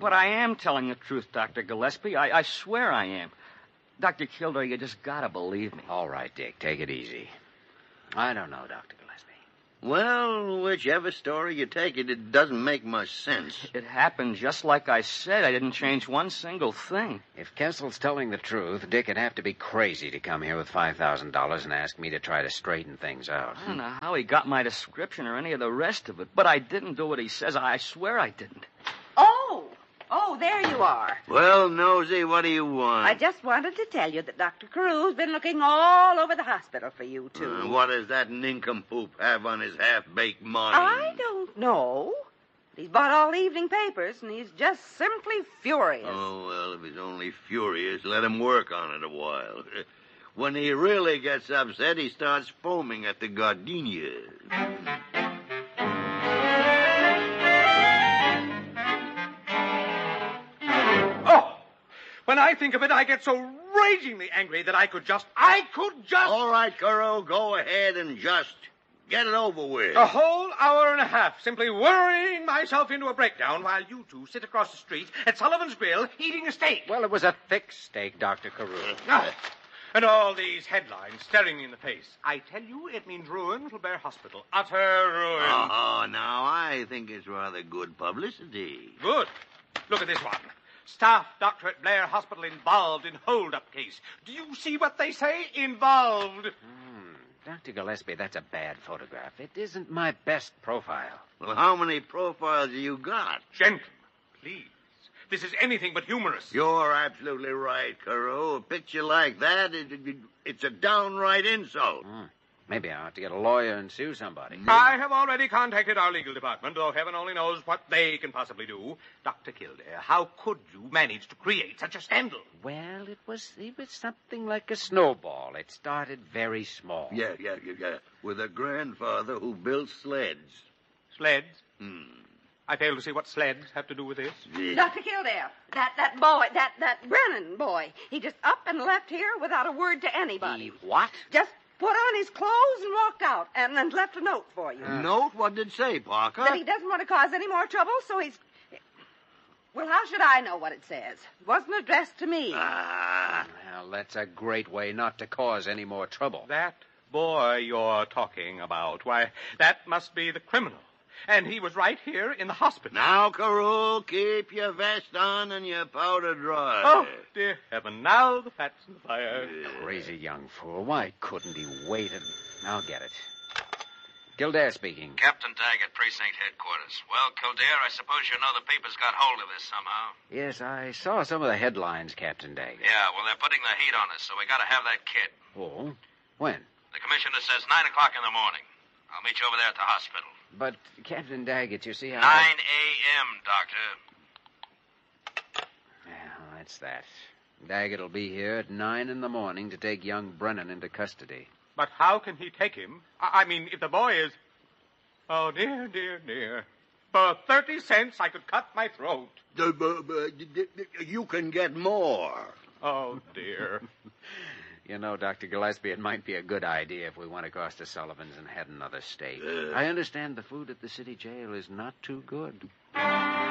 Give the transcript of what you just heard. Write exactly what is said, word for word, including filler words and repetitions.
But I am telling the truth, Doctor Gillespie. I, I swear I am. Doctor Kildare, you just gotta believe me. All right, Dick, take it easy. I don't know, Doctor Gillespie. Well, whichever story you take it, it doesn't make much sense. It happened just like I said. I didn't change one single thing. If Kessel's telling the truth, Dick would have to be crazy to come here with five thousand dollars and ask me to try to straighten things out. I don't know how he got my description or any of the rest of it, but I didn't do what he says. I swear I didn't. Oh! Oh, there you are. Well, Nosy, what do you want? I just wanted to tell you that Doctor Carew's been looking all over the hospital for you two. Uh, what does that nincompoop have on his half-baked mind? I don't know. He's bought all the evening papers, and he's just simply furious. Oh, well, if he's only furious, let him work on it a while. When he really gets upset, he starts foaming at the gardenias. When I think of it, I get so ragingly angry that I could just, I could just... All right, Carew, go ahead and just get it over with. A whole hour and a half simply worrying myself into a breakdown while you two sit across the street at Sullivan's Grill eating a steak. Well, it was a thick steak, Doctor Carew. Ah, and all these headlines staring me in the face. I tell you, it means ruin, Little Bear Hospital. Utter ruin. Oh, now, I think it's rather good publicity. Good. Look at this one. Staff doctor at Blair Hospital involved in hold-up case. Do you see what they say? Involved. Hmm. Doctor Gillespie, that's a bad photograph. It isn't my best profile. Well, how many profiles have you got? Gentlemen, please. This is anything but humorous. You're absolutely right, Carew. A picture like that, it, it, it's a downright insult. Hmm. Maybe I ought to get a lawyer and sue somebody. I have already contacted our legal department, though heaven only knows what they can possibly do. Doctor Kildare, how could you manage to create such a scandal? Well, it was it was something like a snowball. It started very small. Yeah, yeah, yeah, yeah. With a grandfather who built sleds. Sleds? Hmm. I fail to see what sleds have to do with this. Yeah. Doctor Kildare, that, that boy, that, that Brennan boy, he just up and left here without a word to anybody. He what? Just put on his clothes and walked out and, and left a note for you. A note? What did it say, Parker? That he doesn't want to cause any more trouble, so he's... Well, how should I know what it says? It wasn't addressed to me. Ah. Well, that's a great way not to cause any more trouble. That boy you're talking about, why, that must be the criminal. And he was right here in the hospital. Now, Carew, keep your vest on and your powder dry. Oh, dear heaven, now the fat's in the fire. Crazy young fool. Why couldn't he wait and... I'll get it. Kildare speaking. Captain Daggett, Precinct Headquarters. Well, Kildare, I suppose you know the papers got hold of this somehow. Yes, I saw some of the headlines, Captain Daggett. Yeah, well, they're putting the heat on us, so we gotta have that kid. Oh? When? The commissioner says nine o'clock in the morning. I'll meet you over there at the hospital. But, Captain Daggett, you see, I... Nine a.m., Doctor. Yeah, that's that. Daggett'll be here at nine in the morning to take young Brennan into custody. But how can he take him? I, I mean, if the boy is... Oh, dear, dear, dear. For thirty cents, I could cut my throat. Uh, uh, uh, you can get more. Oh, dear. You know, Doctor Gillespie, it might be a good idea if we went across to Sullivan's and had another steak. Uh. I understand the food at the city jail is not too good.